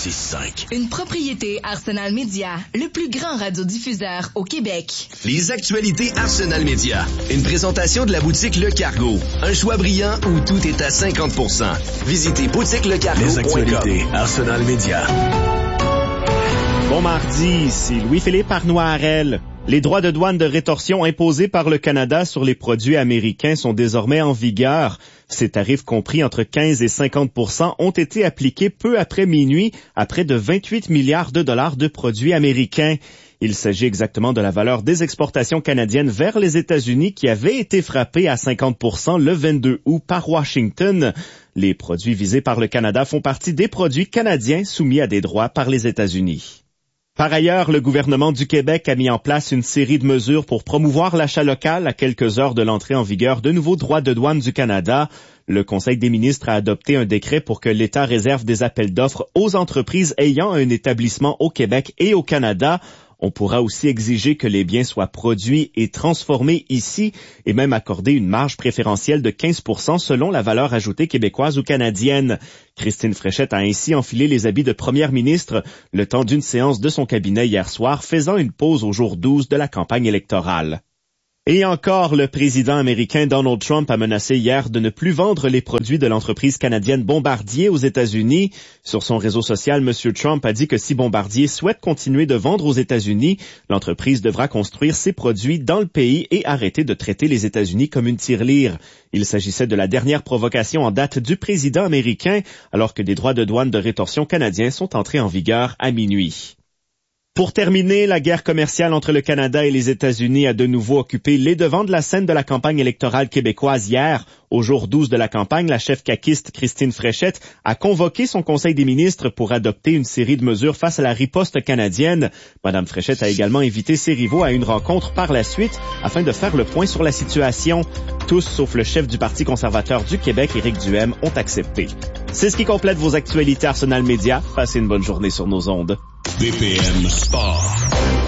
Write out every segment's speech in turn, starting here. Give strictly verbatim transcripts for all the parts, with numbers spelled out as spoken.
six cinq. Une propriété Arsenal Média, le plus grand radiodiffuseur au Québec. Les actualités Arsenal Média. Une présentation de la boutique Le Cargo. Un choix brillant où tout est à cinquante pour cent. Visitez boutique le cargo point com. Les actualités Arsenal Média. Bon mardi, ici Louis-Philippe Arnois-Harel. Les droits de douane de rétorsion imposés par le Canada sur les produits américains sont désormais en vigueur. Ces tarifs compris entre quinze et cinquante pour cent ont été appliqués peu après minuit à près de vingt-huit milliards de dollars de produits américains. Il s'agit exactement de la valeur des exportations canadiennes vers les États-Unis qui avait été frappée à cinquante pour cent le vingt-deux août par Washington. Les produits visés par le Canada font partie des produits canadiens soumis à des droits par les États-Unis. Par ailleurs, le gouvernement du Québec a mis en place une série de mesures pour promouvoir l'achat local à quelques heures de l'entrée en vigueur de nouveaux droits de douane du Canada. Le Conseil des ministres a adopté un décret pour que l'État réserve des appels d'offres aux entreprises ayant un établissement au Québec et au Canada. On pourra aussi exiger que les biens soient produits et transformés ici et même accorder une marge préférentielle de quinze pour cent selon la valeur ajoutée québécoise ou canadienne. Christine Fréchette a ainsi enfilé les habits de première ministre le temps d'une séance de son cabinet hier soir, faisant une pause au jour douze de la campagne électorale. Et encore, le président américain Donald Trump a menacé hier de ne plus vendre les produits de l'entreprise canadienne Bombardier aux États-Unis. Sur son réseau social, M. Trump a dit que si Bombardier souhaite continuer de vendre aux États-Unis, l'entreprise devra construire ses produits dans le pays et arrêter de traiter les États-Unis comme une tirelire. Il s'agissait de la dernière provocation en date du président américain, alors que des droits de douane de rétorsion canadiens sont entrés en vigueur à minuit. Pour terminer, la guerre commerciale entre le Canada et les États-Unis a de nouveau occupé les devants de la scène de la campagne électorale québécoise hier. Au jour douze de la campagne, la chef caquiste Christine Fréchette a convoqué son Conseil des ministres pour adopter une série de mesures face à la riposte canadienne. Madame Fréchette a également invité ses rivaux à une rencontre par la suite afin de faire le point sur la situation. Tous, sauf le chef du Parti conservateur du Québec, Éric Duhem, ont accepté. C'est ce qui complète vos actualités Arsenal Média. Passez une bonne journée sur nos ondes. B P M Sport.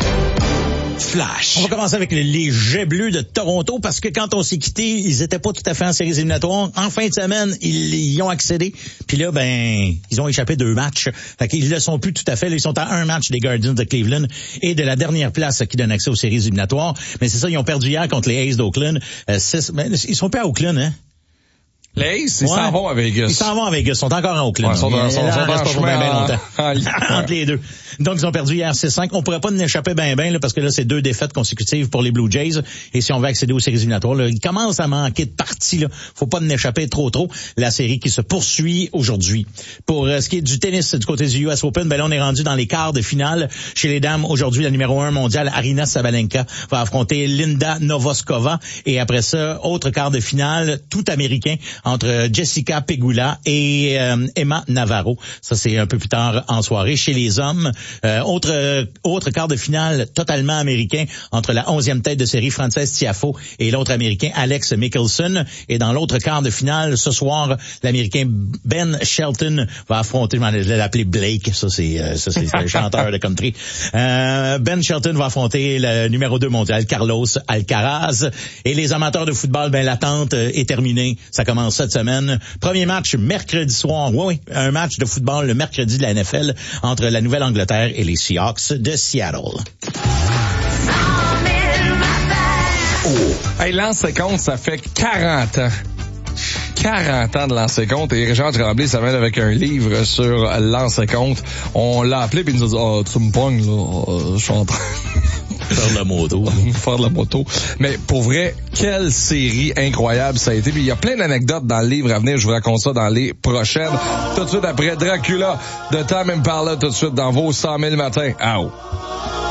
Flash. On va commencer avec les Jets bleus de Toronto parce que quand on s'est quitté, ils étaient pas tout à fait en séries éliminatoires. En fin de semaine, ils y ont accédé. Puis là, ben, ils ont échappé deux matchs. Fait qu'ils le sont plus tout à fait. Là, ils sont à un match des Guardians de Cleveland et de la dernière place qui donne accès aux séries éliminatoires. Mais c'est ça, ils ont perdu hier contre les A's d'Oakland. Euh, six, ben, ils sont plus à Oakland, hein? Les A's, ils s'en vont à Vegas. Ils s'en vont à Vegas. Ils sont encore en Oakland. Ouais, ils sont dans, sont, sont dans chemin bien en, longtemps. En, entre les deux. Donc, ils ont perdu hier six cinq. On pourrait pas en échapper bien, bien, là, parce que là, c'est deux défaites consécutives pour les Blue Jays. Et si on veut accéder aux séries éliminatoires, là, il commence à manquer de parties, là. Faut pas en échapper trop, trop. La série qui se poursuit aujourd'hui. Pour euh, ce qui est du tennis du côté du U S Open, ben là, on est rendu dans les quarts de finale. Chez les dames, aujourd'hui, la numéro un mondiale, Aryna Sabalenka, va affronter Linda Novoskova. Et après ça, autre quart de finale, tout américain, entre Jessica Pegula et euh, Emma Navarro. Ça, c'est un peu plus tard en soirée. Chez les hommes, euh, autre euh, autre quart de finale totalement américain entre la onzième tête de série Frances Tiafoe et l'autre américain Alex Mickelson. Et dans l'autre quart de finale, ce soir, l'américain Ben Shelton va affronter, je vais l'appeler Blake, ça c'est euh, ça c'est un chanteur de country. Euh, Ben Shelton va affronter le numéro deux mondial Carlos Alcaraz. Et les amateurs de football, ben l'attente est terminée. Ça commence cette semaine. Premier match mercredi soir. Oui, oui, un match de football le mercredi de la N F L entre la Nouvelle-Angleterre et les Seahawks de Seattle. Oh. Hey, lancer compte, ça fait quarante ans. quarante ans de lancer compte et Richard Tremblay s'amène avec un livre sur lancer compte. On l'a appelé puis il nous a dit oh, tu me pognes là, je suis en train faire de la moto. faire de la moto. Mais pour vrai, quelle série incroyable ça a été. Puis il y a plein d'anecdotes dans le livre à venir. Je vous raconte ça dans les prochaines. Tout de suite après Dracula de Tame Impala, tout de suite dans vos cent mille matins. Ow.